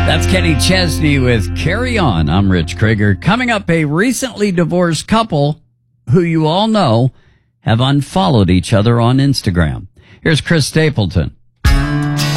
That's Kenny Chesney with Carry On. I'm Rich Krieger. Coming up, a recently divorced couple who you all know have unfollowed each other on Instagram. Here's Chris Stapleton.